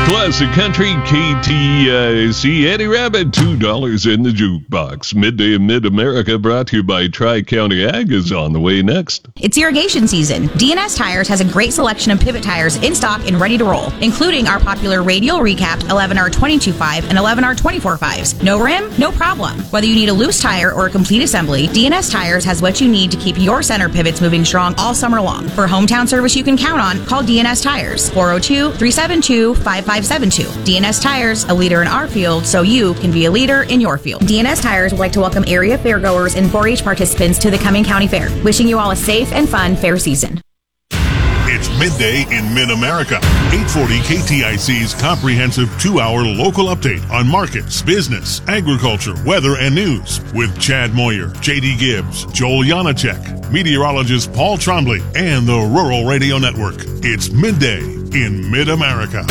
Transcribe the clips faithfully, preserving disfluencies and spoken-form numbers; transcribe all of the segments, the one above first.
Classic Country, K T I C, Eddie Rabbit, two dollars in the jukebox. Midday in Mid-America, brought to you by Tri-County Ag, is on the way next. It's irrigation season. D N S Tires has a great selection of pivot tires in stock and ready to roll, including our popular radial recapped eleven R twenty-two point five and eleven R twenty-four point fives. No rim? No problem. Whether you need a loose tire or a complete assembly, D N S Tires has what you need to keep your center pivots moving strong all summer long. For hometown service you can count on, call D N S Tires, four oh two, three seven two, five five seven two. D N S Tires, a leader in our field, so you can be a leader in your field. D N S Tires would like to welcome area fairgoers and four H participants to the Cumming County Fair. Wishing you all a safe and fun fair season. It's Midday in Mid-America. eight forty K T I C's comprehensive two-hour local update on markets, business, agriculture, weather, and news with Chad Moyer, J D Gibbs, Joel Janacek, meteorologist Paul Trombley, and the Rural Radio Network. It's Midday in Mid-America.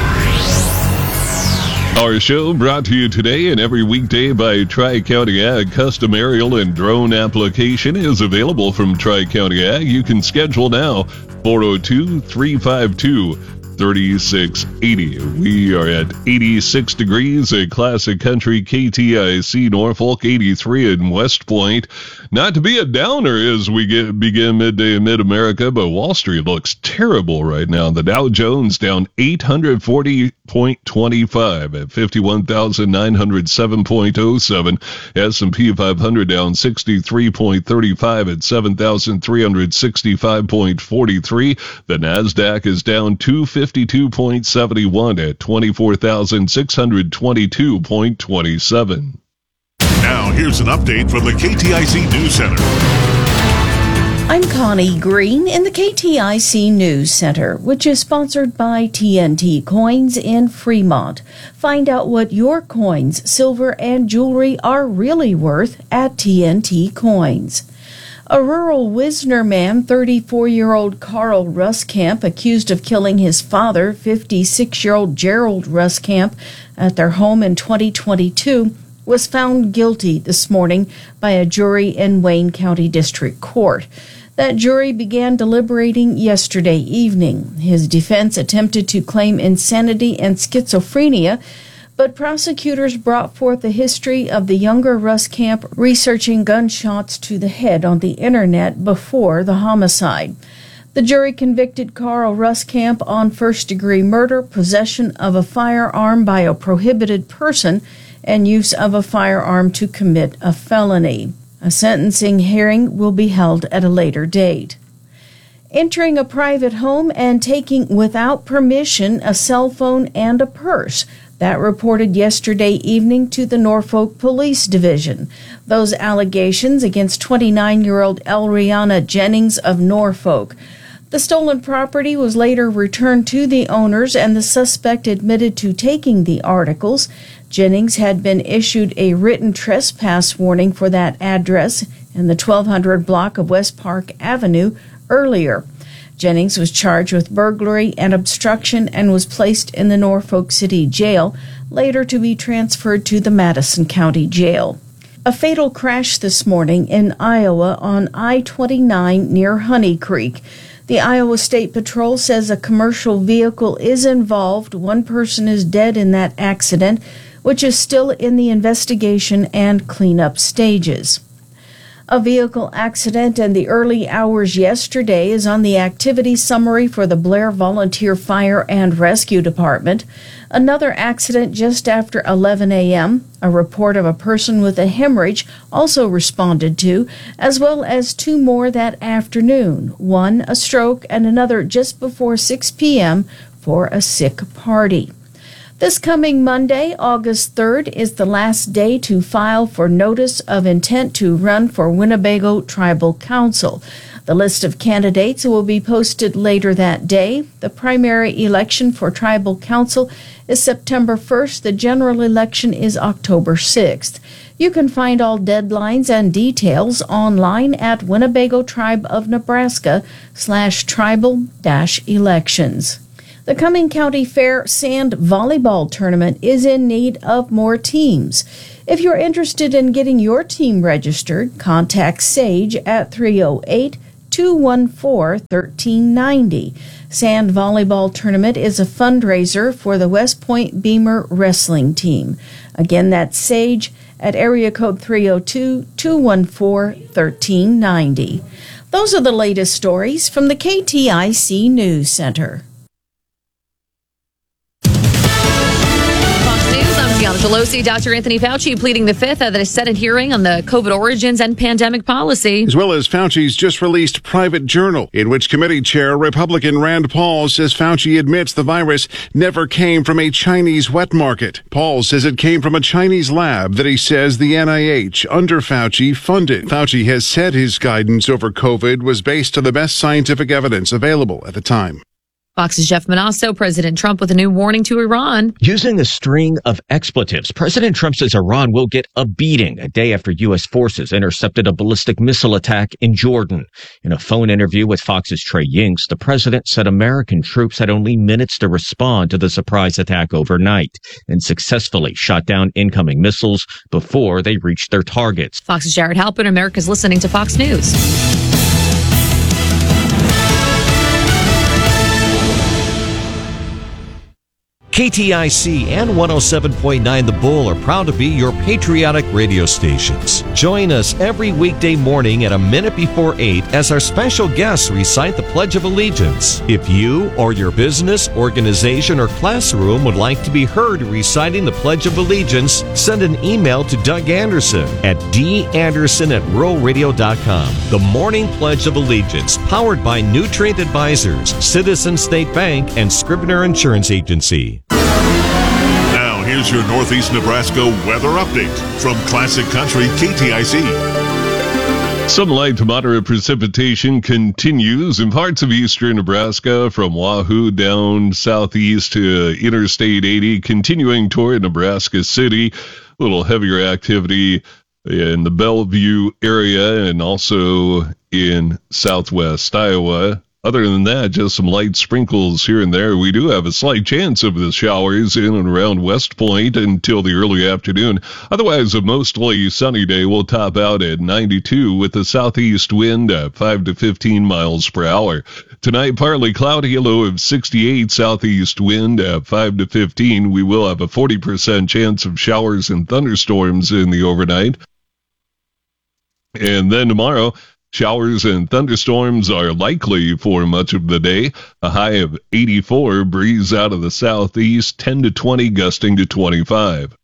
Our show brought to you today and every weekday by Tri-County Ag. Custom aerial and drone application is available from Tri-County Ag. You can schedule now, four oh two, three five two, three six eight oh. We are at eighty-six degrees at Classic Country, K T I C Norfolk, eighty-three in West Point. Not to be a downer as we get, begin midday in Mid-America, but Wall Street looks terrible right now. The Dow Jones down eight hundred forty point two five at fifty-one thousand nine hundred seven point oh seven. S and P five hundred down sixty-three point three five at seven thousand three hundred sixty-five point four three. The NASDAQ is down two hundred fifty-two point seven one at twenty-four thousand six hundred twenty-two point two seven. Now, here's an update from the K T I C News Center. I'm Connie Green in the K T I C News Center, which is sponsored by T N T Coins in Fremont. Find out what your coins, silver, and jewelry are really worth at T N T Coins. A rural Wisner man, thirty-four-year-old Carl Ruskamp, accused of killing his father, fifty-six-year-old Gerald Ruskamp, at their home in twenty twenty-two, was found guilty this morning by a jury in Wayne County District Court. That jury began deliberating yesterday evening. His defense attempted to claim insanity and schizophrenia, but prosecutors brought forth a history of the younger Ruskamp researching gunshots to the head on the internet before the homicide. The jury convicted Carl Ruskamp on first-degree murder, possession of a firearm by a prohibited person, and use of a firearm to commit a felony. A sentencing hearing will be held at a later date. Entering a private home and taking without permission a cell phone and a purse. That reported yesterday evening to the Norfolk Police Division. Those allegations against twenty-nine-year-old Elriana Jennings of Norfolk. The stolen property was later returned to the owners, and the suspect admitted to taking the articles. Jennings had been issued a written trespass warning for that address in the twelve hundred block of West Park Avenue earlier. Jennings was charged with burglary and obstruction and was placed in the Norfolk City Jail, later to be transferred to the Madison County Jail. A fatal crash this morning in Iowa on I twenty-nine near Honey Creek. The Iowa State Patrol says a commercial vehicle is involved. One person is dead in that accident, which is still in the investigation and cleanup stages. A vehicle accident in the early hours yesterday is on the activity summary for the Blair Volunteer Fire and Rescue Department. Another accident just after eleven a.m., a report of a person with a hemorrhage also responded to, as well as two more that afternoon, one a stroke and another just before six p.m. for a sick party. This coming Monday, August third, is the last day to file for notice of intent to run for Winnebago Tribal Council. The list of candidates will be posted later that day. The primary election for Tribal Council is September first. The general election is October sixth. You can find all deadlines and details online at Winnebago Tribe of Nebraska slash tribal dash elections. The Cumming County Fair Sand Volleyball Tournament is in need of more teams. If you're interested in getting your team registered, contact Sage at three oh eight, two one four, one three nine zero. Sand Volleyball Tournament is a fundraiser for the West Point Beamer Wrestling Team. Again, that's Sage at area code three oh two, two one four, one three nine zero. Those are the latest stories from the K T I C News Center. Gianna Gelosi, Doctor Anthony Fauci pleading the fifth at a Senate hearing on the COVID origins and pandemic policy. As well as Fauci's just released private journal, in which committee chair Republican Rand Paul says Fauci admits the virus never came from a Chinese wet market. Paul says it came from a Chinese lab that he says the N I H, under Fauci, funded. Fauci has said his guidance over COVID was based on the best scientific evidence available at the time. Fox's Jeff Manasso, President Trump with a new warning to Iran. Using a string of expletives, President Trump says Iran will get a beating a day after U S forces intercepted a ballistic missile attack in Jordan. In a phone interview with Fox's Trey Yingst, the president said American troops had only minutes to respond to the surprise attack overnight and successfully shot down incoming missiles before they reached their targets. Fox's Jared Halpin, America's listening to Fox News. K T I C and one oh seven point nine The Bull are proud to be your patriotic radio stations. Join us every weekday morning at a minute before eight as our special guests recite the Pledge of Allegiance. If you or your business, organization, or classroom would like to be heard reciting the Pledge of Allegiance, send an email to Doug Anderson at d anderson at rural radio dot com. The Morning Pledge of Allegiance, powered by Nutrient Advisors, Citizen State Bank, and Scribner Insurance Agency. Now, here's your Northeast Nebraska weather update from Classic Country K T I C. Some light to moderate precipitation continues in parts of eastern Nebraska from Wahoo down southeast to Interstate eighty, continuing toward Nebraska City. A little heavier activity in the Bellevue area and also in southwest Iowa. Other than that, just some light sprinkles here and there. We do have a slight chance of the showers in and around West Point until the early afternoon. Otherwise, a mostly sunny day will top out at ninety-two with a southeast wind at five to fifteen miles per hour. Tonight, partly cloudy, a low of sixty-eight, southeast wind at five to fifteen. We will have a forty percent chance of showers and thunderstorms in the overnight. And then tomorrow, showers and thunderstorms are likely for much of the day. A high of eighty-four, breeze out of the southeast, ten to twenty, gusting to twenty-five.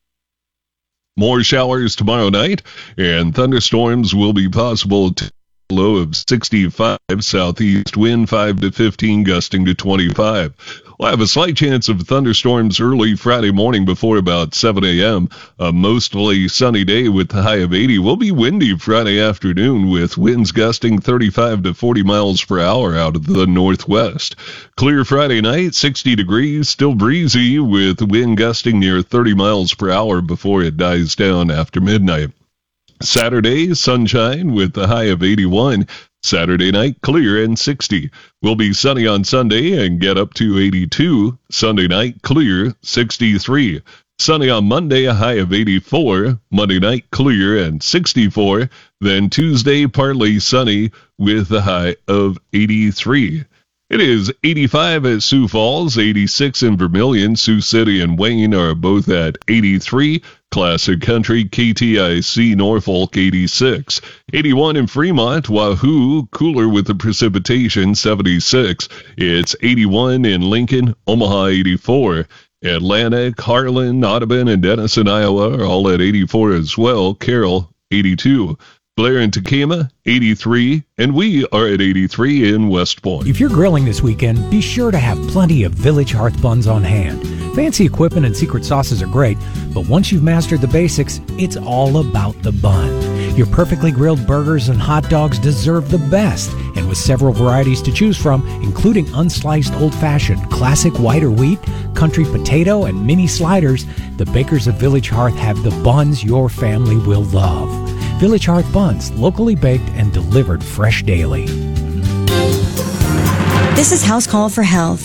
More showers tomorrow night, and thunderstorms will be possible. To low of sixty-five, southeast wind five to fifteen, gusting to twenty-five. We'll have a slight chance of thunderstorms early Friday morning before about seven a.m. A mostly sunny day with a high of eighty. Will be windy Friday afternoon with winds gusting thirty-five to forty miles per hour out of the northwest. Clear Friday night, sixty degrees, still breezy with wind gusting near thirty miles per hour before it dies down after midnight. Saturday, sunshine with a high of eighty-one. Saturday night, clear and sixty. Will be sunny on Sunday and get up to eighty-two. Sunday night, clear, sixty-three. Sunny on Monday, a high of eighty-four. Monday night, clear and sixty-four. Then Tuesday, partly sunny with a high of eighty-three. It is eighty-five at Sioux Falls, eighty-six in Vermilion. Sioux City and Wayne are both at eighty-three. Classic Country, K T I C, Norfolk, eighty-six. eighty-one in Fremont. Wahoo, cooler with the precipitation, seventy-six. It's eighty-one in Lincoln. Omaha, eighty-four. Atlantic, Harlan, Audubon, and Denison, Iowa are all at eighty-four as well. Carroll, eighty-two. Blair and Takema, eighty-three, and we are at eighty-three in West Point. If you're grilling this weekend, be sure to have plenty of Village Hearth buns on hand. Fancy equipment and secret sauces are great, but once you've mastered the basics, it's all about the bun. Your perfectly grilled burgers and hot dogs deserve the best, and with several varieties to choose from, including unsliced old-fashioned, classic white or wheat, country potato, and mini sliders, the bakers of Village Hearth have the buns your family will love. Village Hearth buns, locally baked and delivered fresh daily. This is House Call for Health.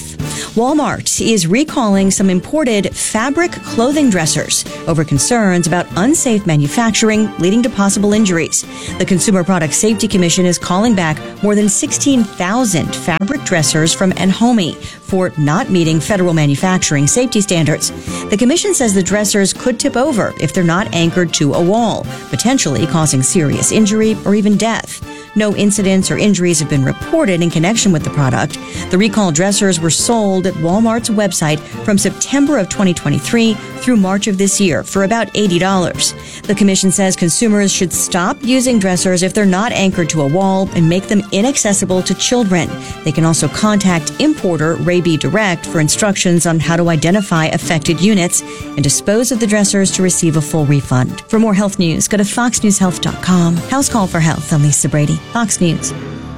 Walmart is recalling some imported fabric clothing dressers over concerns about unsafe manufacturing leading to possible injuries. The Consumer Product Safety Commission is calling back more than sixteen thousand fabric dressers from Enhomi for not meeting federal manufacturing safety standards. The commission says the dressers could tip over if they're not anchored to a wall, potentially causing serious injury or even death. No incidents or injuries have been reported in connection with the product. The recalled dressers were sold at Walmart's website from September of twenty twenty-three through March of this year for about eighty dollars. The commission says consumers should stop using dressers if they're not anchored to a wall and make them inaccessible to children. They can also contact importer Raby Direct for instructions on how to identify affected units and dispose of the dressers to receive a full refund. For more health news, go to fox news health dot com. House Call for Health. I'm Lisa Brady, Fox News.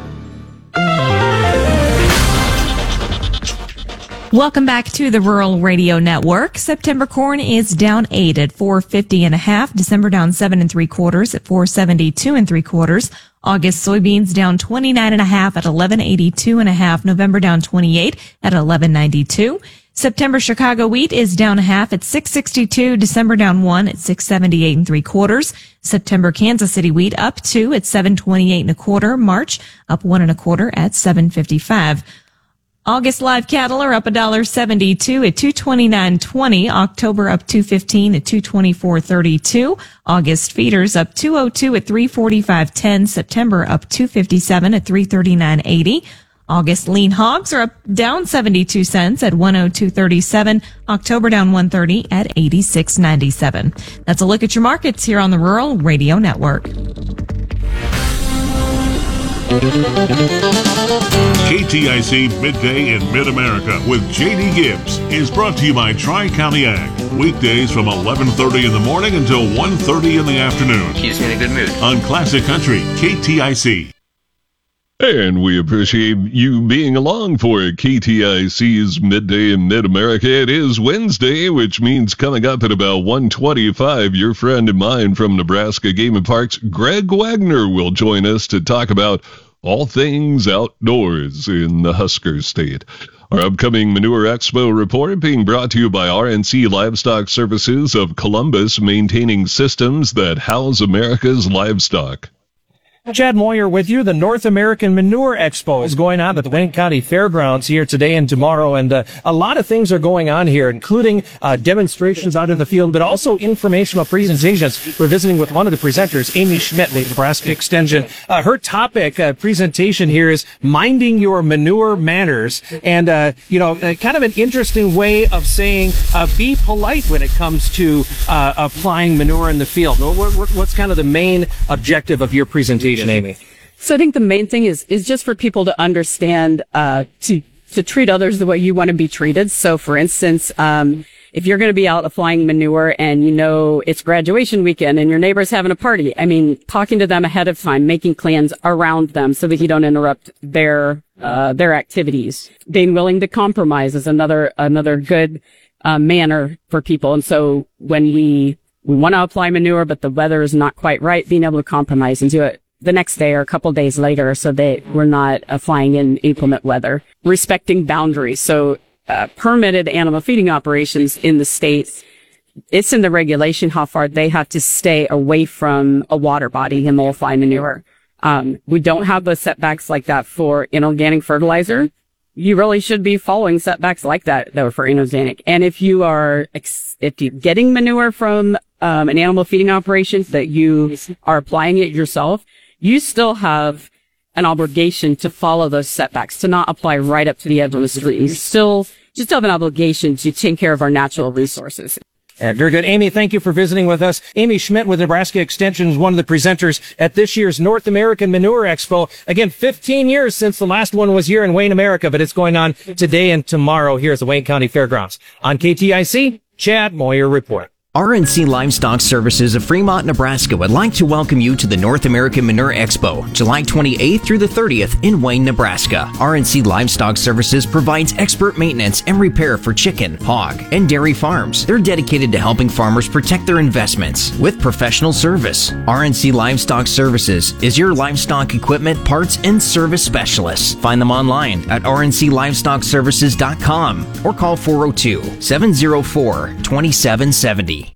Welcome back to the Rural Radio Network. September corn is down eight at four fifty and a half. December down seven and three quarters at four seventy-two and three quarters. August soybeans down twenty-nine and a half at eleven eighty-two and a half. November down twenty-eight at eleven ninety-two. September Chicago wheat is down a half at six sixty-two. December down one at six seventy-eight and three quarters. September Kansas City wheat up two at seven twenty-eight and a quarter. March up one and a quarter at seven fifty-five. August live cattle are up one dollar seventy-two at two twenty-nine twenty. October up two fifteen at two twenty-four thirty-two. August feeders up two oh two at three forty-five ten. September up two fifty-seven at three thirty-nine eighty. August lean hogs are up down seventy-two cents at one oh two thirty-seven. October down one thirty at eighty-six ninety-seven. That's a look at your markets here on the Rural Radio Network. K T I C Midday in Mid-America with J D Gibbs is brought to you by Tri-County Ag. Weekdays from eleven thirty in the morning until one thirty in the afternoon. Keeps me in a good mood. On Classic Country, K T I C. And we appreciate you being along for K T I C's Midday in Mid-America. It is Wednesday, which means coming up at about one twenty-five, your friend and mine from Nebraska Game and Parks, Greg Wagner, will join us to talk about all things outdoors in the Husker State. Our upcoming Manure Expo report being brought to you by R N C Livestock Services of Columbus, maintaining systems that house America's livestock. Chad Moyer with you. The North American Manure Expo is going on at the Wayne County Fairgrounds here today and tomorrow, and uh, a lot of things are going on here, including uh, demonstrations out in the field, but also informational presentations. We're visiting with one of the presenters, Amy Schmidt with Nebraska Extension. Uh, her topic uh, presentation here is Minding Your Manure Manners, and uh, you know, uh, kind of an interesting way of saying uh, be polite when it comes to uh, applying manure in the field. What, what, what's kind of the main objective of your presentation, Amy? So I think the main thing is is just for people to understand uh to to treat others the way you want to be treated. So for instance, um if you're going to be out applying manure and you know it's graduation weekend and your neighbor's having a party, I mean, talking to them ahead of time, making plans around them so that you don't interrupt their uh their activities. Being willing to compromise is another another good uh manner for people. And so when we we want to apply manure but the weather is not quite right, being able to compromise and do it the next day or a couple days later so that we're not applying in inclement weather. Respecting boundaries. So uh, permitted animal feeding operations in the state, it's in the regulation how far they have to stay away from a water body and they'll apply manure. Um, we don't have those setbacks like that for inorganic fertilizer. You really should be following setbacks like that, though, for inorganic. And if you are, ex- if you're getting manure from um, an animal feeding operation that you are applying it yourself, you still have an obligation to follow those setbacks, to not apply right up to the edge of the street. You still, you still have an obligation to take care of our natural resources. Yeah, very good. Amy, thank you for visiting with us. Amy Schmidt with Nebraska Extension is one of the presenters at this year's North American Manure Expo. Again, fifteen years since the last one was here in Wayne, America, but it's going on today and tomorrow here at the Wayne County Fairgrounds. On K T I C, Chad Moyer Report. R N C Livestock Services of Fremont, Nebraska would like to welcome you to the North American Manure Expo, July twenty-eighth through the thirtieth in Wayne, Nebraska. R N C Livestock Services provides expert maintenance and repair for chicken, hog, and dairy farms. They're dedicated to helping farmers protect their investments with professional service. R N C Livestock Services is your livestock equipment, parts, and service specialist. Find them online at r n c livestock services dot com or call four oh two, seven oh four, two seven seven oh.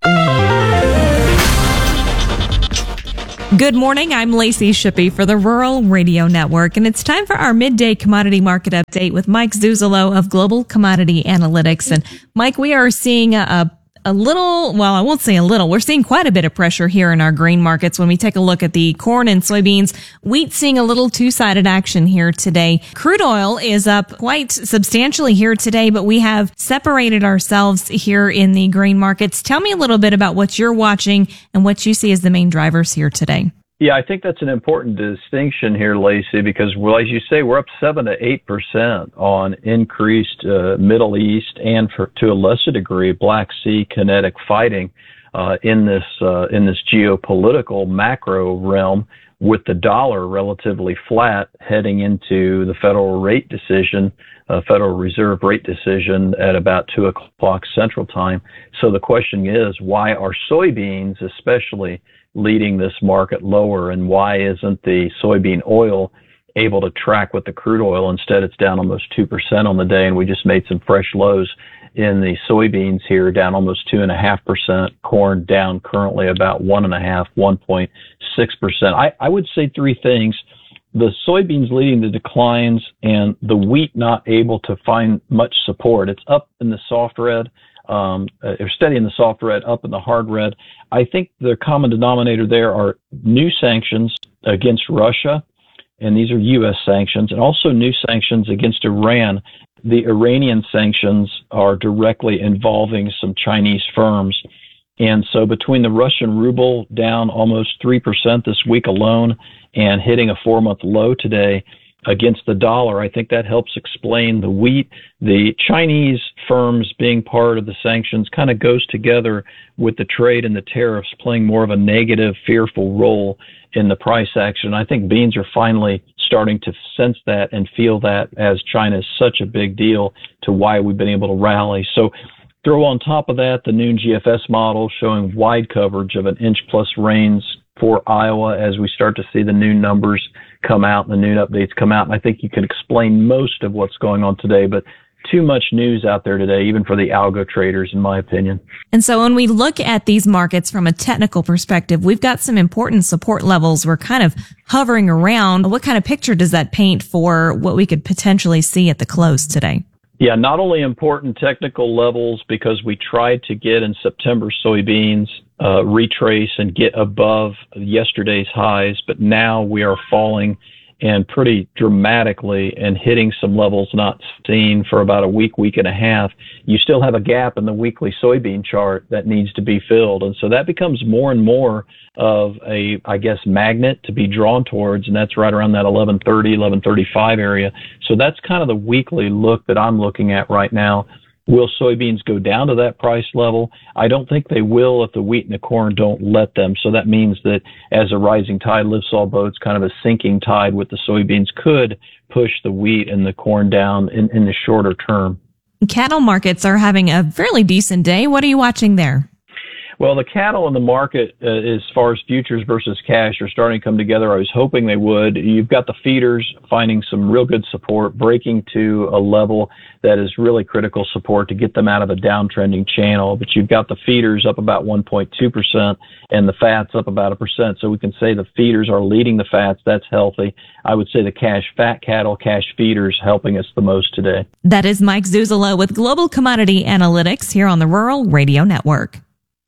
Good morning. I'm Lacey Shippey for the Rural Radio Network, and it's time for our midday commodity market update with Mike Zuzolo of Global Commodity Analytics. And Mike, we are seeing a, a little, well, I won't say a little, we're seeing quite a bit of pressure here in our grain markets when we take a look at the corn and soybeans. Wheat seeing a little two-sided action here today. Crude oil is up quite substantially here today, but we have separated ourselves here in the grain markets. Tell me a little bit about what you're watching and what you see as the main drivers here today. Yeah, I think that's an important distinction here, Lacey, because, well, as you say, we're up seven to eight percent on increased uh, Middle East and, for, to a lesser degree, Black Sea kinetic fighting uh, in this uh, in this geopolitical macro realm, with the dollar relatively flat heading into the Federal rate decision, uh, Federal Reserve rate decision at about two o'clock Central Time. So the question is, why are soybeans especially leading this market lower, and why isn't the soybean oil able to track with the crude oil? Instead, it's down almost two percent on the day, and we just made some fresh lows in the soybeans here, down almost two point five percent. Corn down currently about one point five, one point six percent. I, I would say three things. The soybeans leading the declines and the wheat not able to find much support. It's up in the soft red. Um, uh, steady in the soft red, up in the hard red. I think the common denominator there are new sanctions against Russia, and these are U S sanctions, and also new sanctions against Iran. The Iranian sanctions are directly involving some Chinese firms. And so between the Russian ruble down almost three percent this week alone and hitting a four-month low today against the dollar, I think that helps explain the wheat. The Chinese firms being part of the sanctions kind of goes together with the trade and the tariffs playing more of a negative, fearful role in the price action. I think beans are finally starting to sense that and feel that, as China is such a big deal to why we've been able to rally. So throw on top of that the noon G F S model showing wide coverage of an inch plus rains for Iowa as we start to see the noon numbers come out and the noon updates come out. And I think you can explain most of what's going on today, but too much news out there today, even for the algo traders, in my opinion. And so when we look at these markets from a technical perspective, we've got some important support levels we're kind of hovering around. What kind of picture does that paint for what we could potentially see at the close today? Yeah, not only important technical levels because we tried to get in September soybeans, uh, retrace and get above yesterday's highs, but now we are falling and pretty dramatically and hitting some levels not seen for about a week, week and a half. You still have a gap in the weekly soybean chart that needs to be filled. And so that becomes more and more of a, I guess, magnet to be drawn towards. And that's right around that eleven thirty, eleven thirty-five area. So that's kind of the weekly look that I'm looking at right now. Will soybeans go down to that price level? I don't think they will if the wheat and the corn don't let them. So that means that as a rising tide lifts all boats, kind of a sinking tide with the soybeans could push the wheat and the corn down in, in the shorter term. Cattle markets are having a fairly decent day. What are you watching there? Well, the cattle in the market, uh, as far as futures versus cash, are starting to come together. I was hoping they would. You've got the feeders finding some real good support, breaking to a level that is really critical support to get them out of a downtrending channel. But you've got the feeders up about one point two percent and the fats up about a percent. So we can say the feeders are leading the fats. That's healthy. I would say the cash fat cattle, cash feeders helping us the most today. That is Mike Zuzolo with Global Commodity Analytics here on the Rural Radio Network.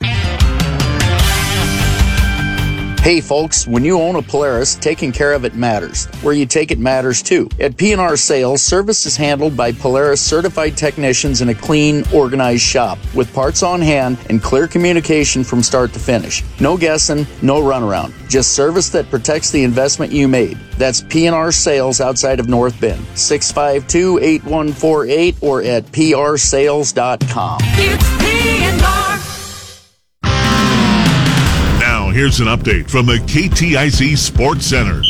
Hey folks, when you own a Polaris, taking care of it matters. Where you take it matters too. At P and R Sales, service is handled by Polaris certified technicians in a clean, organized shop with parts on hand and clear communication from start to finish. No guessing, no runaround. Just service that protects the investment you made. That's P and R Sales outside of North Bend. six five two, eight one four eight or at p r sales dot com. It's P and R. here's an update from the K T I C Sports Center.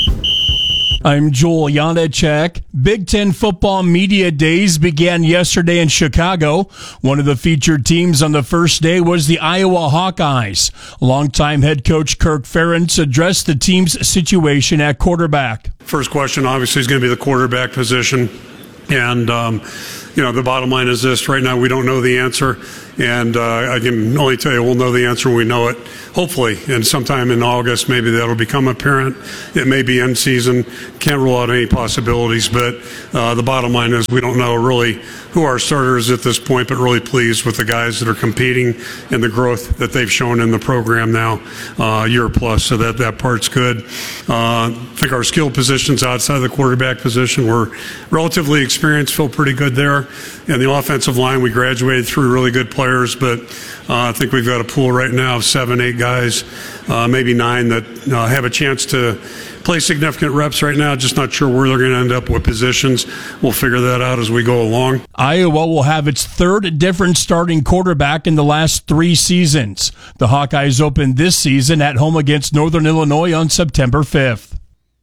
I'm Joel Janacek. Big Ten football media days began yesterday in Chicago. One of the featured teams on the first day was the Iowa Hawkeyes. Longtime head coach Kirk Ferentz addressed the team's situation at quarterback. First question, obviously, is going to be the quarterback position. And, um, you know, the bottom line is this. Right now, we don't know the answer. And uh, I can only tell you we'll know the answer when we know it, hopefully. And sometime in August, maybe that'll become apparent. It may be end season. Can't rule out any possibilities. But uh, the bottom line is we don't know really who our starter is at this point, but really pleased with the guys that are competing and the growth that they've shown in the program now uh, a year plus. So that, that part's good. Uh, I think our skill positions outside of the quarterback position were relatively experienced, feel pretty good there. And the offensive line, we graduated through really good players, but uh, I think we've got a pool right now of seven, eight guys, uh, maybe nine that uh, have a chance to play significant reps right now. Just not sure where they're going to end up with positions. We'll figure that out as we go along. Iowa will have its third different starting quarterback in the last three seasons. The Hawkeyes open this season at home against Northern Illinois on September fifth.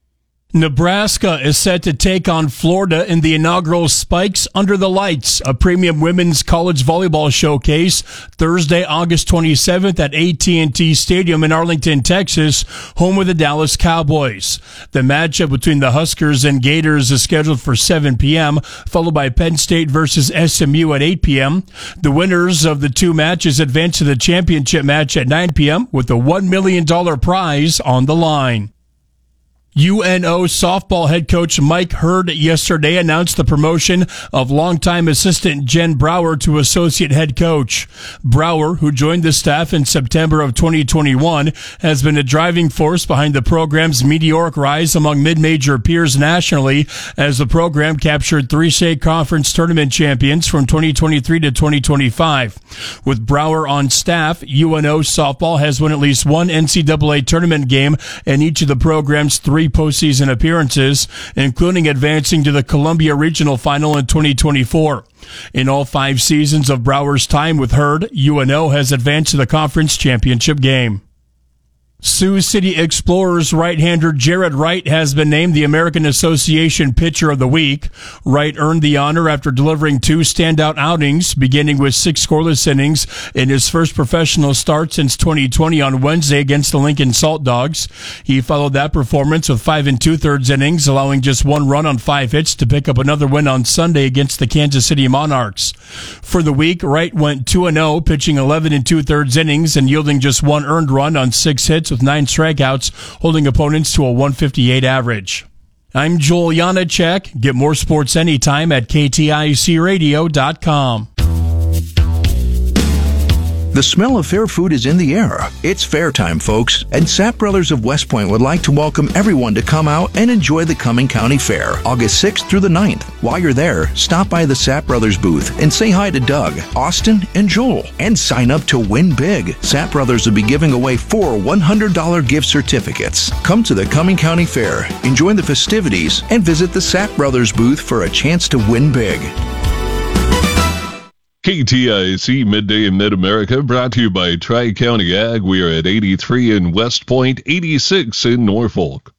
Nebraska is set to take on Florida in the inaugural Spikes Under the Lights, a premium women's college volleyball showcase, Thursday, August twenty-seventh at A T and T Stadium in Arlington, Texas, home of the Dallas Cowboys. The matchup between the Huskers and Gators is scheduled for seven p.m., followed by Penn State versus S M U at eight p.m. The winners of the two matches advance to the championship match at nine p.m. with a one million dollars prize on the line. U N O softball head coach Mike Hurd yesterday announced the promotion of longtime assistant Jen Brower to associate head coach. Brower, who joined the staff in September of twenty twenty-one, has been a driving force behind the program's meteoric rise among mid-major peers nationally as the program captured three state conference tournament champions from twenty twenty-three to twenty twenty-five. With Brower on staff, U N O softball has won at least one N C double A tournament game in each of the program's three postseason appearances, including advancing to the Columbia Regional Final in twenty twenty-four. In all five seasons of Brower's time with Hurd, U N O has advanced to the conference championship game. Sioux City Explorers right-hander Jared Wright has been named the American Association Pitcher of the Week. Wright earned the honor after delivering two standout outings, beginning with six scoreless innings in his first professional start since twenty twenty on Wednesday against the Lincoln Salt Dogs. He followed that performance with five and two-thirds innings, allowing just one run on five hits to pick up another win on Sunday against the Kansas City Monarchs. For the week, Wright went two and oh, pitching eleven and two-thirds innings and yielding just one earned run on six hits with nine strikeouts, holding opponents to a one fifty-eight average. I'm Joel Janacek. Get more sports anytime at K T I C radio dot com. The smell of fair food is in the air. It's fair time, folks, and Sapp Brothers of West Point would like to welcome everyone to come out and enjoy the Cumming County Fair, August sixth through the ninth. While you're there, stop by the Sapp Brothers booth and say hi to Doug, Austin, and Joel, and sign up to win big. Sapp Brothers will be giving away four one hundred dollars gift certificates. Come to the Cumming County Fair, enjoy the festivities, and visit the Sapp Brothers booth for a chance to win big. K T I C Midday in Mid-America, brought to you by Tri-County Ag. We are at eighty-three in West Point, eighty-six in Norfolk.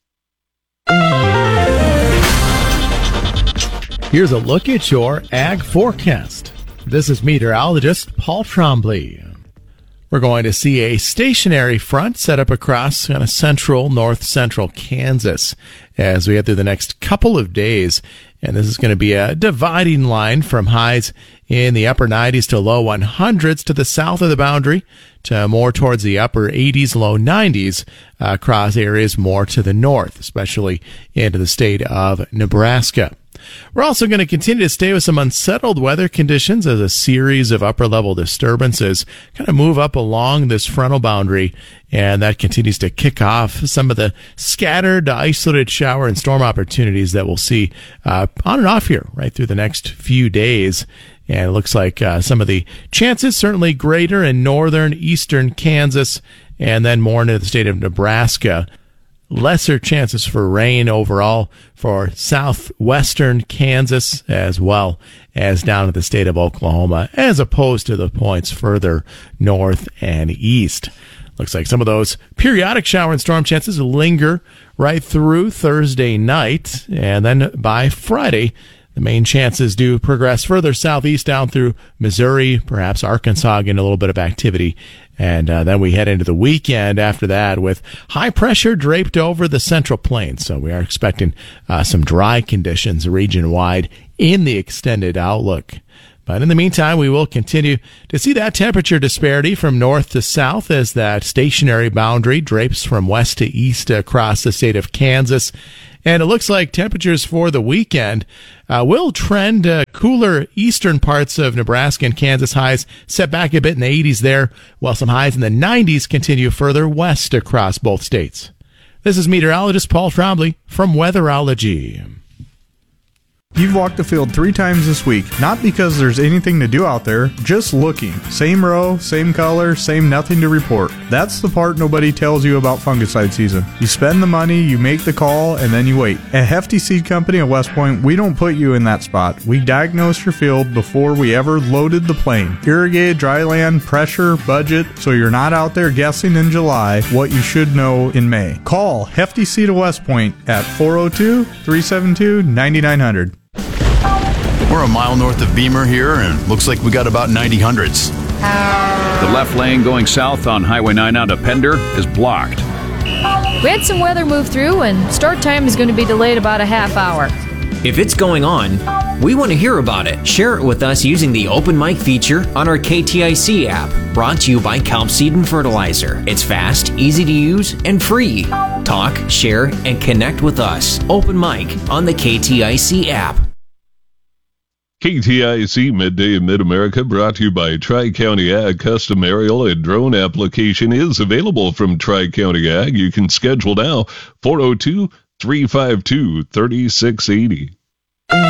Here's a look at your ag forecast. This is meteorologist Paul Trombley. We're going to see a stationary front set up across kind of central, north-central Kansas as we head through the next couple of days. And this is going to be a dividing line from highs in the upper nineties to low hundreds to the south of the boundary to more towards the upper eighties, low nineties uh, across areas more to the north, especially into the state of Nebraska. We're also going to continue to stay with some unsettled weather conditions as a series of upper-level disturbances kind of move up along this frontal boundary, and that continues to kick off some of the scattered, isolated shower and storm opportunities that we'll see uh, on and off here right through the next few days. And it looks like uh, some of the chances certainly greater in northern, eastern Kansas, and then more into the state of Nebraska. Lesser chances for rain overall for southwestern Kansas as well as down to the state of Oklahoma, as opposed to the points further north and east. Looks like some of those periodic shower and storm chances linger right through Thursday night. And then by Friday, the main chances do progress further southeast down through Missouri, perhaps Arkansas, getting a little bit of activity. And uh, then we head into the weekend after that with high pressure draped over the Central Plains. So we are expecting uh, some dry conditions region-wide in the extended outlook. But in the meantime, we will continue to see that temperature disparity from north to south as that stationary boundary drapes from west to east across the state of Kansas. And it looks like temperatures for the weekend uh, will trend uh, cooler eastern parts of Nebraska and Kansas. Highs set back a bit in the eighties there, while some highs in the nineties continue further west across both states. This is meteorologist Paul Trombley from Weatherology. You've walked the field three times this week, not because there's anything to do out there, just looking. Same row, same color, same nothing to report. That's the part nobody tells you about fungicide season. You spend the money, you make the call, and then you wait. At Hefty Seed Company at West Point, we don't put you in that spot. We diagnose your field before we ever loaded the plane. Irrigated, dry land, pressure, budget, so you're not out there guessing in July what you should know in May. Call Hefty Seed of West Point at four oh two, three seven two, nine nine hundred. We're a mile north of Beamer here, and looks like we got about ninety hundreds. The left lane going south on Highway nine out of Pender is blocked. We had some weather move through, and start time is going to be delayed about a half hour. If it's going on, we want to hear about it. Share it with us using the Open Mic feature on our K T I C app, brought to you by Kelp Seed and Fertilizer. It's fast, easy to use, and free. Talk, share, and connect with us. Open Mic on the K T I C app. K T I C Midday in Mid-America, brought to you by Tri-County Ag. Custom aerial and drone application is available from Tri-County Ag. You can schedule now, four oh two, three five two, three six eight oh.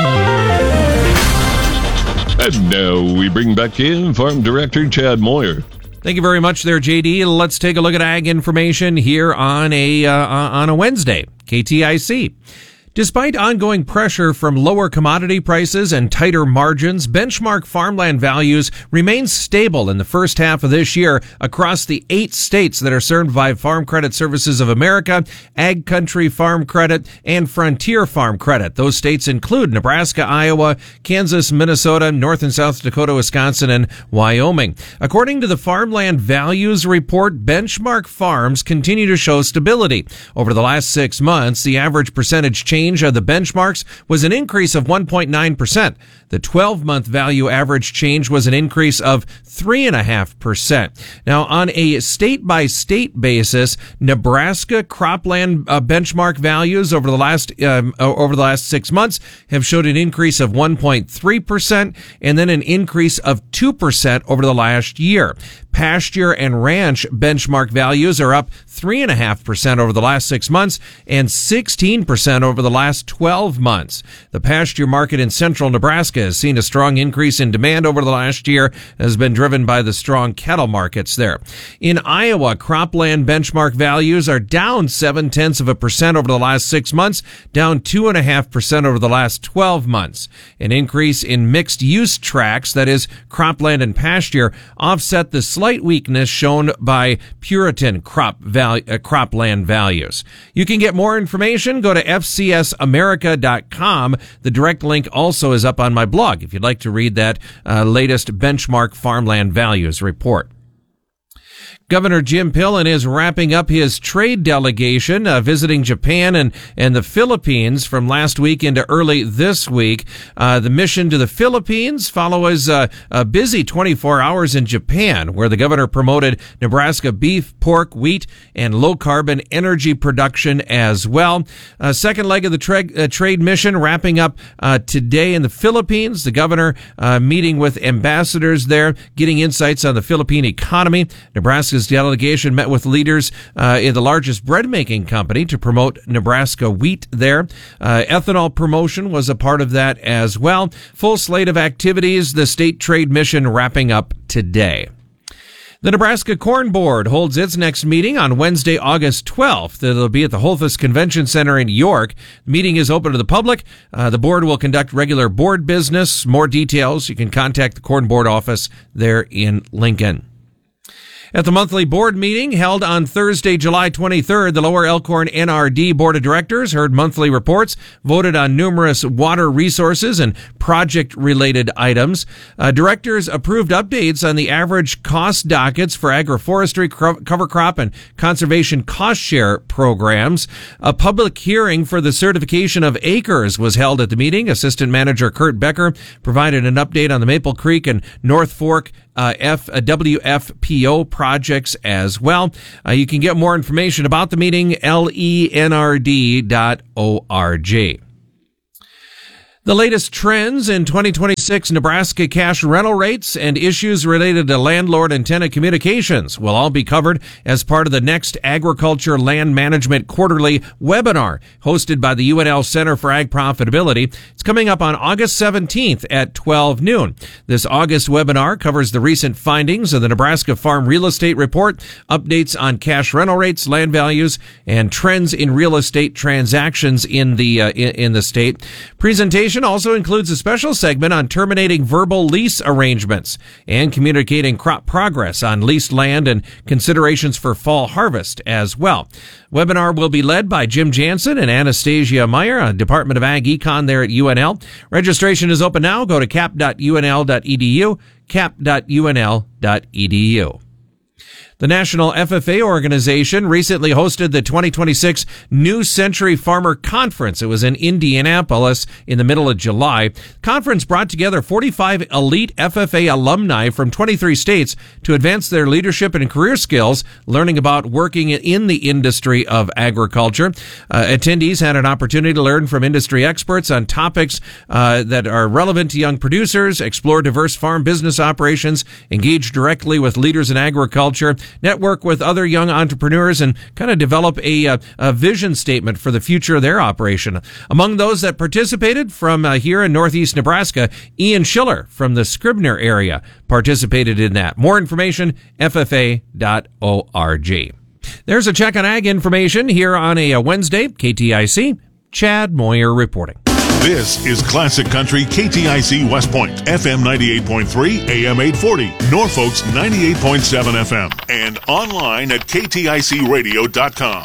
And now we bring back in Farm Director Chad Moyer. Thank you very much there, J D. Let's take a look at ag information here on a uh, on a Wednesday. K T I C. Despite ongoing pressure from lower commodity prices and tighter margins, benchmark farmland values remain stable in the first half of this year across the eight states that are served by Farm Credit Services of America, Ag Country Farm Credit, and Frontier Farm Credit. Those states include Nebraska, Iowa, Kansas, Minnesota, North and South Dakota, Wisconsin, and Wyoming. According to the Farmland Values Report, benchmark farms continue to show stability. Over the last six months, the average percentage change of the benchmarks was an increase of one point nine percent. The twelve-month value average change was an increase of three point five percent. Now, on a state-by-state basis, Nebraska cropland uh, benchmark values over the last um, over the last six months have showed an increase of one point three percent and then an increase of two percent over the last year. Pasture and ranch benchmark values are up three point five percent over the last six months and sixteen percent over the last twelve months. The pasture market in central Nebraska has seen a strong increase in demand over the last year, has been driven by the strong cattle markets there. In Iowa, cropland benchmark values are down seven tenths of a percent over the last six months, down two point five percent over the last twelve months. An increase in mixed use tracts, that is, cropland and pasture, offset the slight weakness shown by Puritan crop value, uh, cropland values. You can get more information. Go to f c s america dot com. The direct link also is up on my blog if you'd like to read that uh, latest benchmark farmland values report. Governor Jim Pillen is wrapping up his trade delegation, uh, visiting Japan and, and the Philippines from last week into early this week. Uh, the mission to the Philippines follows uh, a busy twenty-four hours in Japan, where the governor promoted Nebraska beef, pork, wheat, and low-carbon energy production as well. Uh, second leg of the tra- uh, trade mission wrapping up uh, today in the Philippines. The governor uh, meeting with ambassadors there, getting insights on the Philippine economy. Nebraska's delegation met with leaders uh, in the largest bread-making company to promote Nebraska wheat there. Uh, ethanol promotion was a part of that as well. Full slate of activities, the state trade mission wrapping up today. The Nebraska Corn Board holds its next meeting on Wednesday, August twelfth. It'll be at the Holthus Convention Center in York. The meeting is open to the public. Uh, the board will conduct regular board business. More details, you can contact the Corn Board office there in Lincoln. At the monthly board meeting held on Thursday, July twenty-third, the Lower Elkhorn N R D Board of Directors heard monthly reports, voted on numerous water resources and project-related items. Uh, directors approved updates on the average cost dockets for agroforestry, cover crop, and conservation cost share programs. A public hearing for the certification of acres was held at the meeting. Assistant Manager Kurt Becker provided an update on the Maple Creek and North Fork Uh, F, uh, W F P O projects as well. Uh, you can get more information about the meeting, L E N R D dot org. The latest trends in twenty twenty-six Nebraska cash rental rates and issues related to landlord and tenant communications will all be covered as part of the next Agriculture Land Management Quarterly webinar hosted by the U N L Center for Ag Profitability. It's coming up on August seventeenth at twelve noon. This August webinar covers the recent findings of the Nebraska Farm Real Estate Report, updates on cash rental rates, land values, and trends in real estate transactions in the uh, in, in the state. Presentation also includes a special segment on terminating verbal lease arrangements and communicating crop progress on leased land and considerations for fall harvest as well. Webinar will be led by Jim Jansen and Anastasia Meyer, uh, Department of Ag Econ there at U N L. Registration is open now. Go to cap dot U N L dot E D U, cap dot U N L dot E D U. The National F F A organization recently hosted the twenty twenty-six New Century Farmer Conference. It was in Indianapolis in the middle of July. The conference brought together forty-five elite F F A alumni from twenty-three states to advance their leadership and career skills, learning about working in the industry of agriculture. Uh, attendees had an opportunity to learn from industry experts on topics uh, that are relevant to young producers, explore diverse farm business operations, engage directly with leaders in agriculture, network with other young entrepreneurs, and kind of develop a, a, a vision statement for the future of their operation. Among those that participated from uh, here in northeast Nebraska, Ian Schiller from the Scribner area participated in that. More information, F F A dot org. There's a check on ag information here on a, a Wednesday. K T I C, Chad Moyer reporting. This is Classic Country K T I C West Point, F M ninety-eight point three, A M eight forty, Norfolk's ninety-eight point seven F M, and online at K T I C radio dot com.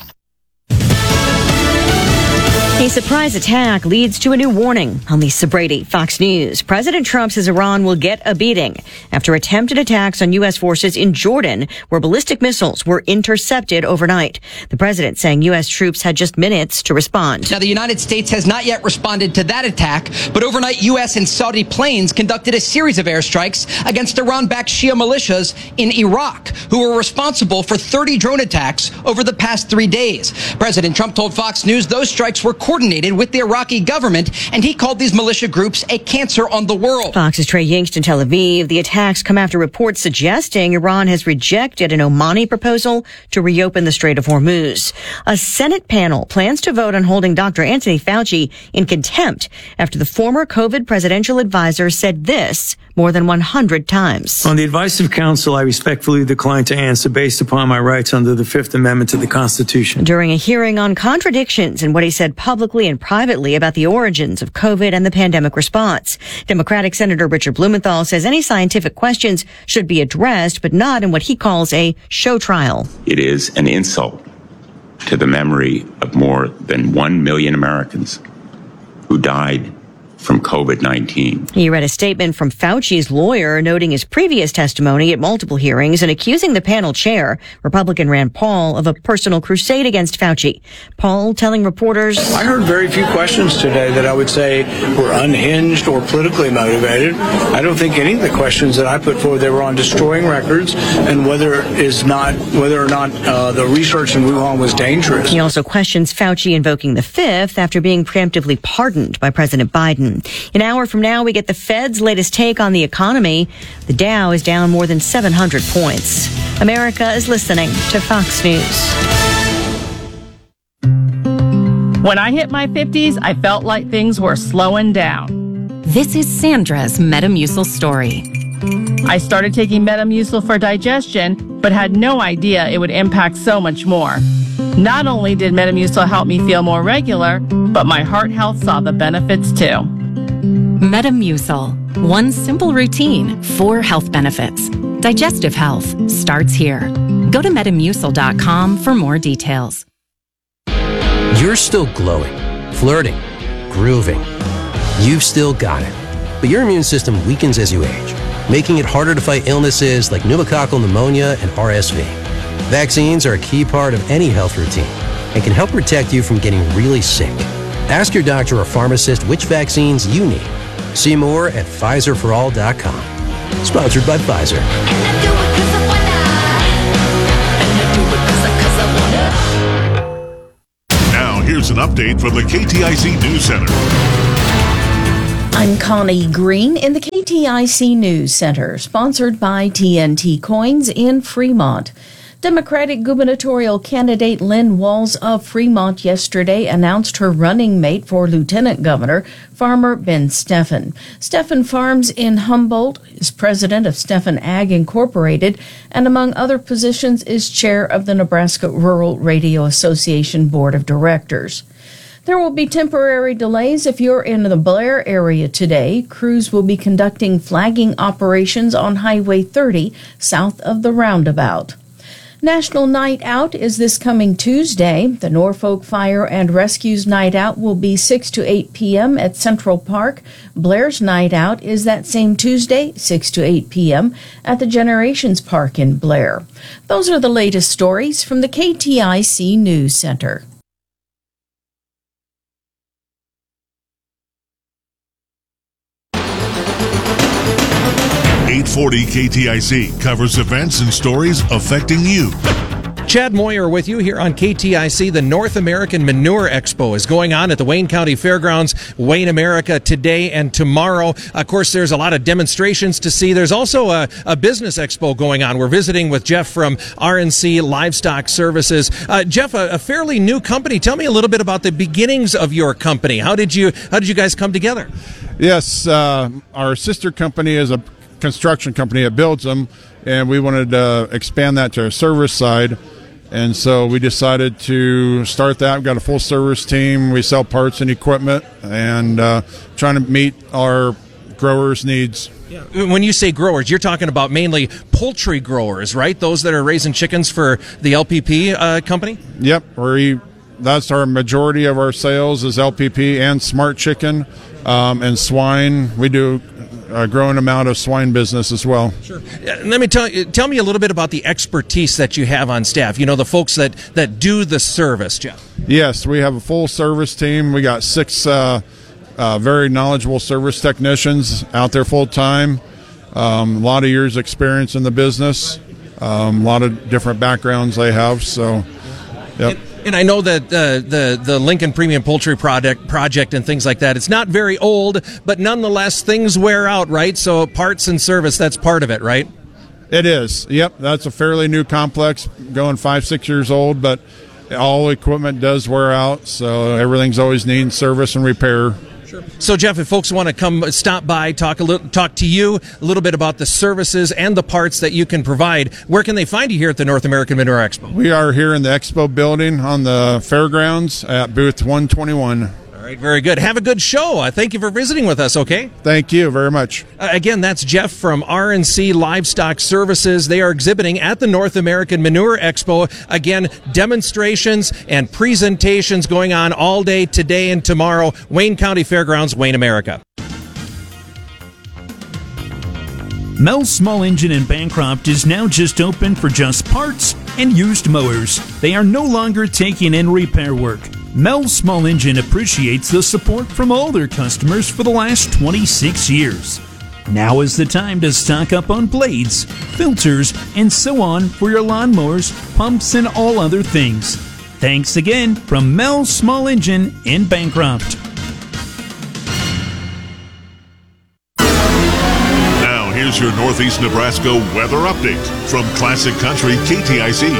A surprise attack leads to a new warning. On Lisa Brady, Fox News. President Trump says Iran will get a beating after attempted attacks on U S forces in Jordan, where ballistic missiles were intercepted overnight. The president saying U S troops had just minutes to respond. Now, the United States has not yet responded to that attack, but overnight U S and Saudi planes conducted a series of airstrikes against Iran-backed Shia militias in Iraq, who were responsible for thirty drone attacks over the past three days. President Trump told Fox News those strikes were coordinated with the Iraqi government, and he called these militia groups a cancer on the world. Fox's Trey Yingst in Tel Aviv. The attacks come after reports suggesting Iran has rejected an Omani proposal to reopen the Strait of Hormuz. A Senate panel plans to vote on holding Doctor Anthony Fauci in contempt after the former COVID presidential advisor said this more than one hundred times. On the advice of counsel, I respectfully decline to answer based upon my rights under the Fifth Amendment to the Constitution. During a hearing on contradictions in what he said publicly and privately about the origins of COVID and the pandemic response, Democratic Senator Richard Blumenthal says any scientific questions should be addressed, but not in what he calls a show trial. It is an insult to the memory of more than one million Americans who died from COVID nineteen. He read a statement from Fauci's lawyer noting his previous testimony at multiple hearings and accusing the panel chair, Republican Rand Paul, of a personal crusade against Fauci. Paul telling reporters, I heard very few questions today that I would say were unhinged or politically motivated. I don't think any of the questions that I put forward, they were on destroying records and whether is not whether or not uh, the research in Wuhan was dangerous. He also questions Fauci invoking the fifth after being preemptively pardoned by President Biden. An hour from now, we get the Fed's latest take on the economy. The Dow is down more than seven hundred points. America is listening to Fox News. When I hit my fifties, I felt like things were slowing down. This is Sandra's Metamucil story. I started taking Metamucil for digestion, but had no idea it would impact so much more. Not only did Metamucil help me feel more regular, but my heart health saw the benefits too. Metamucil, One simple routine, four health benefits. Digestive health starts here. Go to metamucil dot com for more details. You're still glowing, flirting, grooving. You've still got it. But your immune system weakens as you age, making it harder to fight illnesses like pneumococcal pneumonia and R S V. Vaccines are a key part of any health routine and can help protect you from getting really sick. Ask your doctor or pharmacist which vaccines you need. See more at Pfizer for all dot com. Sponsored by Pfizer. Now, here's an update from the K T I C News Center. I'm Connie Green in the K T I C News Center, sponsored by T N T Coins in Fremont. Democratic gubernatorial candidate Lynn Walls of Fremont yesterday announced her running mate for lieutenant governor, farmer Ben Steffen. Steffen farms in Humboldt, is president of Steffen Ag Incorporated, and among other positions is chair of the Nebraska Rural Radio Association Board of Directors. There will be temporary delays if you're in the Blair area today. Crews will be conducting flagging operations on Highway thirty south of the roundabout. National Night Out is this coming Tuesday. The Norfolk Fire and Rescue's Night Out will be six to eight p.m. at Central Park. Blair's Night Out is that same Tuesday, six to eight p.m. at the Generations Park in Blair. Those are the latest stories from the K T I C News Center. eight forty K T I C covers events and stories affecting you. Chad Moyer with you here on K T I C. The North American Manure Expo is going on at the Wayne County Fairgrounds, Wayne America, today and tomorrow. Of course, there's a lot of demonstrations to see. There's also a, a business expo going on. We're visiting with Jeff from R and C Livestock Services. Uh, Jeff, a, a fairly new company. Tell me a little bit about the beginnings of your company. How did you How did you guys come together? Yes, uh, our sister company is a construction company that builds them, and we wanted to expand that to a service side, and so we decided to start that. We've got a full service team. We sell parts and equipment, and uh, trying to meet our growers' needs. Yeah. When you say growers, you're talking about mainly poultry growers, right? Those that are raising chickens for the L P P uh, company? Yep, we, that's our majority of our sales is L P P and Smart Chicken, um, and swine. We do a growing amount of swine business as well. Sure. Let me tell you, tell me a little bit about the expertise that you have on staff. You know, the folks that, that do the service, Jeff. Yes, we have a full service team. We got six uh, uh, very knowledgeable service technicians out there full time. Um, a lot of years experience in the business. Um, a lot of different backgrounds they have. So, yep. And, And I know that uh, the the Lincoln Premium Poultry Project project and things like that, it's not very old, but nonetheless things wear out, right? So parts and service, that's part of it, right? It is. Yep, that's a fairly new complex, going five, six years old, but all equipment does wear out, so everything's always needing service and repair. Sure. So, Jeff, if folks want to come stop by, talk a little, talk to you a little bit about the services and the parts that you can provide, where can they find you here at the North American Manure Expo? We are here in the Expo building on the fairgrounds at booth one twenty-one. All right, very good. Have a good show. Uh, thank you for visiting with us, okay? Thank you very much. Uh, again, that's Jeff from R and C Livestock Services. They are exhibiting at the North American Manure Expo. Again, demonstrations and presentations going on all day today and tomorrow. Wayne County Fairgrounds, Wayne, America. Mel's Small Engine in Bancroft is now just open for just parts and used mowers. They are no longer taking in repair work. Mel's Small Engine appreciates the support from all their customers for the last twenty-six years. Now is the time to stock up on blades, filters, and so on for your lawnmowers, pumps, and all other things. Thanks again from Mel's Small Engine in Bancroft. Now, here's your Northeast Nebraska weather update from Classic Country K T I C.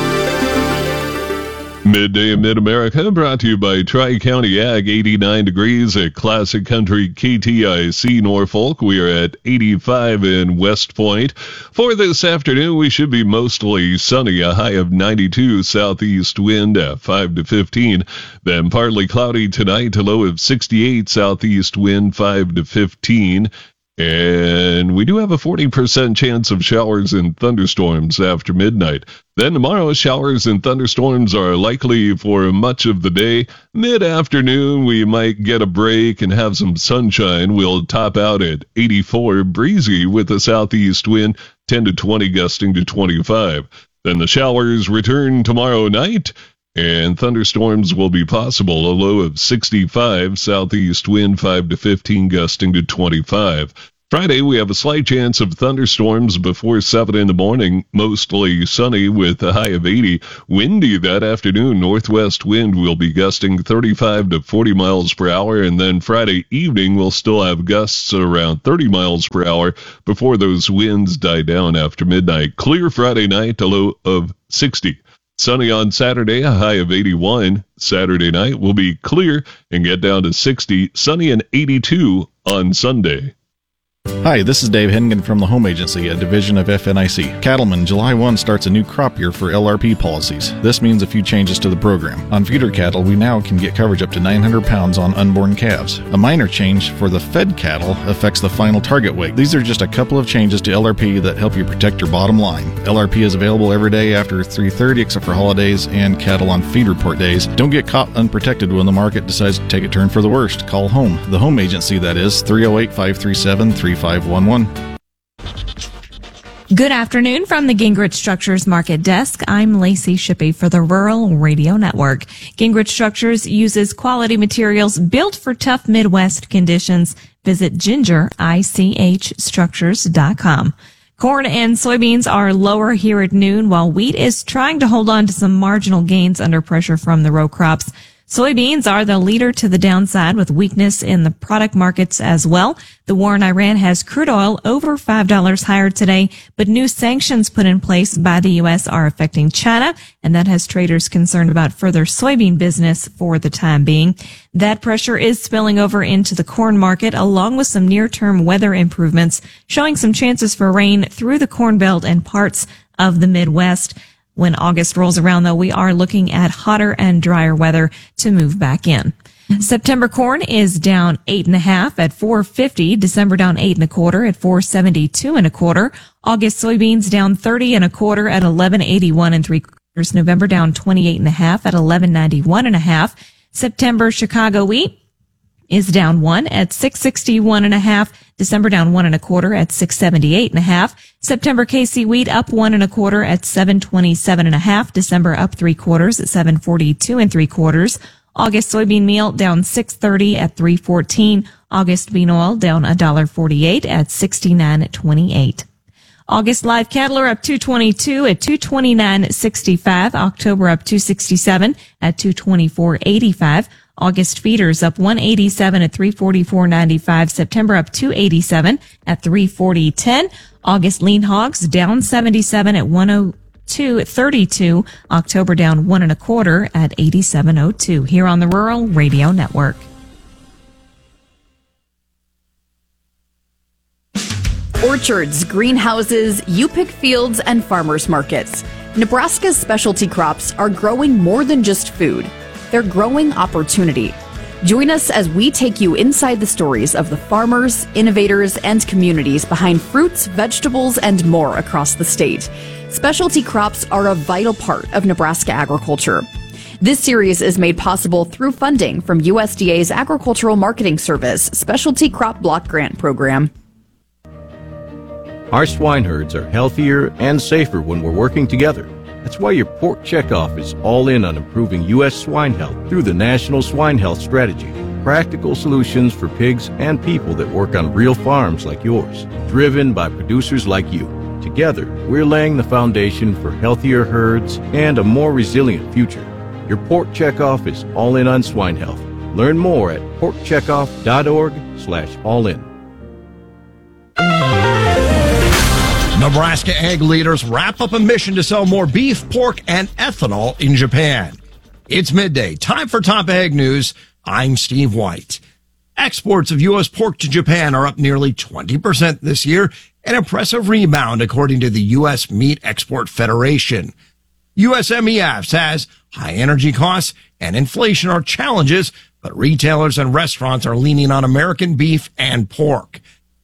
Midday in Mid-America brought to you by Tri-County Ag, eighty-nine degrees at Classic Country K T I C Norfolk. We are at eighty-five in West Point. For this afternoon, we should be mostly sunny, a high of ninety-two, southeast wind at five to fifteen. Then partly cloudy tonight, a low of sixty-eight, southeast wind five to fifteen. And we do have a forty percent chance of showers and thunderstorms after midnight. Then tomorrow, showers and thunderstorms are likely for much of the day. Mid-afternoon, we might get a break and have some sunshine. We'll top out at eighty-four, breezy with a southeast wind, ten to twenty, gusting to twenty-five. Then the showers return tomorrow night, and thunderstorms will be possible. A low of sixty-five, southeast wind five to fifteen, gusting to twenty-five. Friday, we have a slight chance of thunderstorms before seven in the morning, mostly sunny with a high of eighty. Windy that afternoon. Northwest wind will be gusting thirty-five to forty miles per hour, and then Friday evening we'll still have gusts around thirty miles per hour before those winds die down after midnight. Clear Friday night, a low of sixty. Sunny on Saturday, a high of eighty-one. Saturday night will be clear and get down to sixty. Sunny and eighty-two on Sunday. Hi, this is Dave Hennigan from the Home Agency, a division of F N I C. Cattlemen, July first starts a new crop year for L R P policies. This means a few changes to the program. On feeder cattle, we now can get coverage up to nine hundred pounds on unborn calves. A minor change for the fed cattle affects the final target weight. These are just a couple of changes to L R P that help you protect your bottom line. L R P is available every day after three thirty except for holidays and cattle on feed report days. Don't get caught unprotected when the market decides to take a turn for the worst. Call home. The Home Agency, that is, three oh eight, five three seven, three five one one. Good afternoon from the Gingrich Structures Market Desk. I'm Lacey Shippey for the Rural Radio Network. Gingrich Structures uses quality materials built for tough Midwest conditions. Visit ginger ich structures dot com. Corn and soybeans are lower here at noon, while wheat is trying to hold on to some marginal gains under pressure from the row crops. Soybeans are the leader to the downside with weakness in the product markets as well. The war in Iran has crude oil over five dollars higher today, but new sanctions put in place by the U S are affecting China, and that has traders concerned about further soybean business for the time being. That pressure is spilling over into the corn market, along with some near-term weather improvements, showing some chances for rain through the Corn Belt and parts of the Midwest. When August rolls around, though, we are looking at hotter and drier weather to move back in. September corn is down eight and a half at four fifty. December down eight and a quarter at four seventy-two and a quarter. August soybeans down thirty and a quarter at eleven eighty-one and three quarters. November down twenty-eight and a half at eleven ninety-one and a half. September Chicago wheat is down one at six sixty-one and a half. December down one and a quarter at six seventy-eight and a half. September K C wheat up one and a quarter at seven twenty-seven and a half. December up three quarters at seven forty-two and three quarters. August soybean meal down six thirty at three fourteen. August bean oil down one dollar forty-eight at sixty-nine twenty-eight. August live cattle are up two twenty-two at two twenty-nine sixty-five. October up two sixty-seven at two twenty-four eighty-five. August feeders up one eighty-seven at three forty-four ninety-five. September up two eighty-seven at three forty ten. August lean hogs down seventy-seven at one oh two thirty-two. October down one and a quarter at eighty-seven oh two. Here on the Rural Radio Network. Orchards, greenhouses, U-Pick fields, and farmers markets. Nebraska's specialty crops are growing more than just food. They're growing opportunity. Join us as we take you inside the stories of the farmers, innovators, and communities behind fruits, vegetables, and more across the state. Specialty crops are a vital part of Nebraska agriculture. This series is made possible through funding from U S D A's Agricultural Marketing Service Specialty Crop Block Grant Program. Our swine herds are healthier and safer when we're working together. That's why your pork checkoff is all in on improving U S swine health through the National Swine Health Strategy. Practical solutions for pigs and people that work on real farms like yours, driven by producers like you. Together, we're laying the foundation for healthier herds and a more resilient future. Your pork checkoff is all in on swine health. Learn more at pork checkoff dot org slash all in. Nebraska ag leaders wrap up a mission to sell more beef, pork, and ethanol in Japan. It's midday. Time for Top Ag News. I'm Steve White. Exports of U S pork to Japan are up nearly twenty percent this year, an impressive rebound according to the U S Meat Export Federation. U S M E F says high energy costs and inflation are challenges, but retailers and restaurants are leaning on American beef and pork.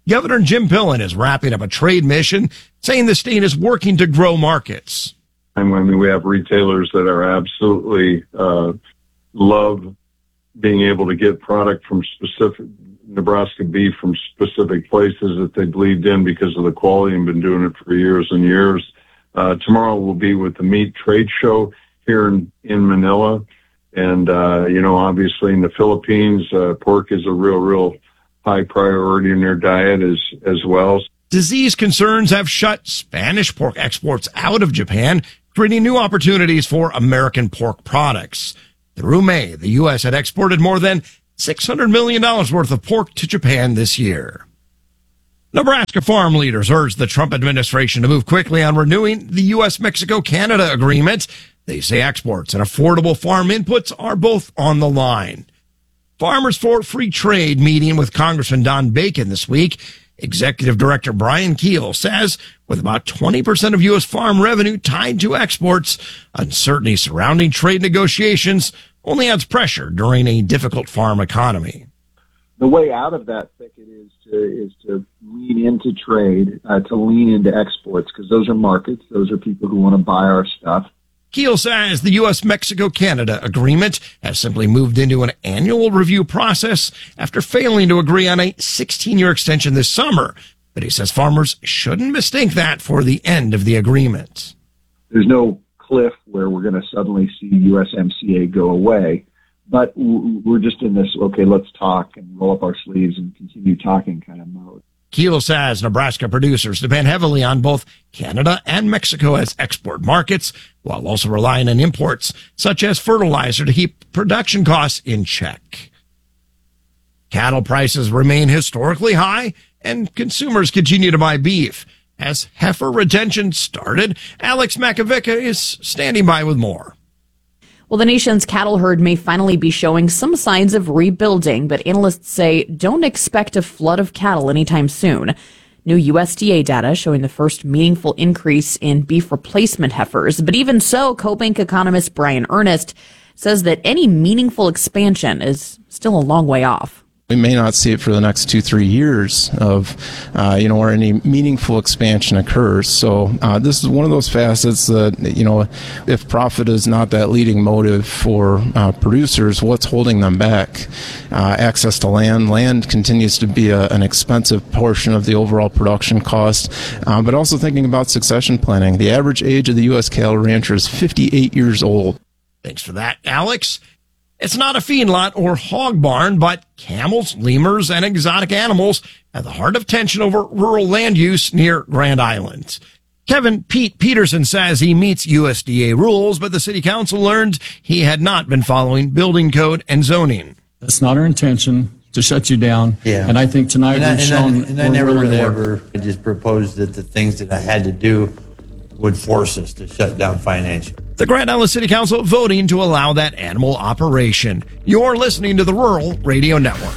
Governor Jim Pillen is wrapping up a trade mission, saying the state is working to grow markets. I mean, we have retailers that are absolutely uh, love being able to get product from specific Nebraska beef from specific places that they believed in because of the quality and been doing it for years and years. Uh, tomorrow we'll be with the meat trade show here in, in Manila. And, uh, you know, obviously in the Philippines, uh, pork is a real, real high priority in their diet as, as well. Disease concerns have shut Spanish pork exports out of Japan, creating new opportunities for American pork products. Through May, the U S had exported more than six hundred million dollars worth of pork to Japan this year. Nebraska farm leaders urged the Trump administration to move quickly on renewing the U S Mexico Canada agreement. They say exports and affordable farm inputs are both on the line. Farmers for Free Trade meeting with Congressman Don Bacon this week. Executive Director Brian Keel says with about twenty percent of U S farm revenue tied to exports, uncertainty surrounding trade negotiations only adds pressure during a difficult farm economy. The way out of that thicket is to is to lean into trade, uh, to lean into exports, because those are markets. Those are people who want to buy our stuff. Keel says the U S Mexico Canada agreement has simply moved into an annual review process after failing to agree on a sixteen-year extension this summer. But he says farmers shouldn't mistake that for the end of the agreement. There's no cliff where we're going to suddenly see U S M C A go away. But we're just in this, okay, let's talk and roll up our sleeves and continue talking kind of mode. Keel says Nebraska producers depend heavily on both Canada and Mexico as export markets, while also relying on imports such as fertilizer to keep production costs in check. Cattle prices remain historically high, and consumers continue to buy beef. As heifer retention started, Alex Makovica is standing by with more. Well, the nation's cattle herd may finally be showing some signs of rebuilding, but analysts say don't expect a flood of cattle anytime soon. New U S D A data showing the first meaningful increase in beef replacement heifers. But even so, CoBank economist Brian Ernest says that any meaningful expansion is still a long way off. We may not see it for the next two, three years of, uh, you know, where any meaningful expansion occurs. So uh, this is one of those facets that, you know, if profit is not that leading motive for uh, producers, what's holding them back? Uh, access to land. Land continues to be a, an expensive portion of the overall production cost, uh, but also thinking about succession planning. The average age of the U S cattle rancher is fifty-eight years old. Thanks for that, Alex. It's not a feedlot or hog barn, but camels, lemurs, and exotic animals at the heart of tension over rural land use near Grand Island. Kevin Pete Peterson says he meets U S D A rules, but the city council learned he had not been following building code and zoning. That's not our intention to shut you down. Yeah. And I think tonight and I, we've and shown I, and I we're never really really there. ever I just proposed that the things that I had to do would force us to shut down financially. The Grand Island City Council voting to allow that animal operation. You're listening to the Rural Radio Network.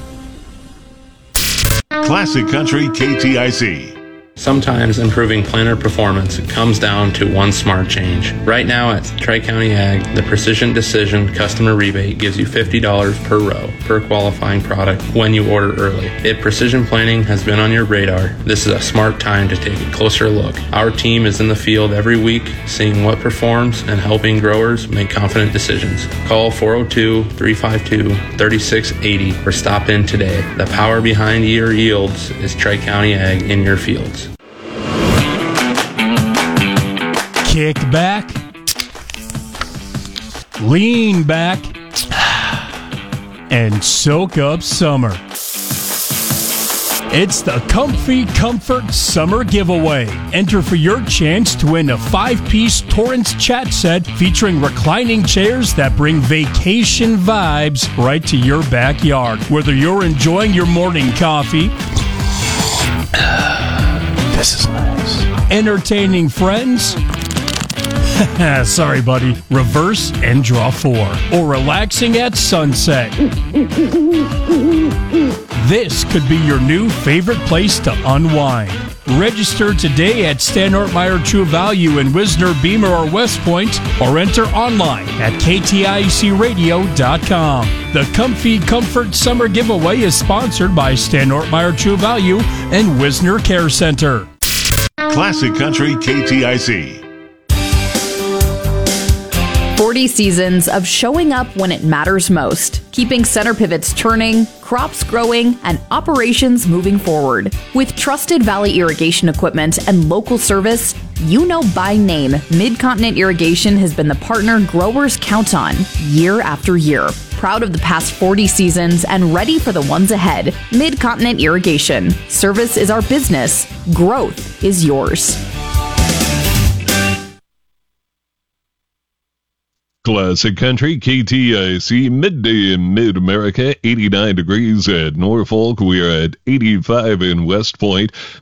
Classic Country K T I C. Sometimes improving planter performance comes down to one smart change. Right now at Tri-County Ag, the Precision Decision customer rebate gives you fifty dollars per row per qualifying product when you order early. If precision planting has been on your radar, this is a smart time to take a closer look. Our team is in the field every week, seeing what performs and helping growers make confident decisions. Call four oh two, three five two, three six eight oh or stop in today. The power behind your yields is Tri-County Ag in your fields. Kick back, lean back, and soak up summer. It's the Comfy Comfort Summer Giveaway. Enter for your chance to win a five-piece Torrance chat set featuring reclining chairs that bring vacation vibes right to your backyard. Whether you're enjoying your morning coffee, this is nice, entertaining friends, Sorry, buddy. Reverse and draw four. Or relaxing at sunset. This could be your new favorite place to unwind. Register today at Stan Ortmeyer True Value in Wisner, Beamer, or West Point, or enter online at K T I C radio dot com. The Comfy Comfort Summer Giveaway is sponsored by Stan Ortmeyer True Value and Wisner Care Center. Classic Country K T I C. forty seasons of showing up when it matters most, keeping center pivots turning, crops growing, and operations moving forward. With trusted Valley irrigation equipment and local service, you know by name, Mid-Continent Irrigation has been the partner growers count on year after year. Proud of the past forty seasons and ready for the ones ahead. Mid-Continent Irrigation. Service is our business. Growth is yours. Classic Country, K T I C, midday in Mid-America, eighty-nine degrees at Norfolk. We are at eighty-five in West Point.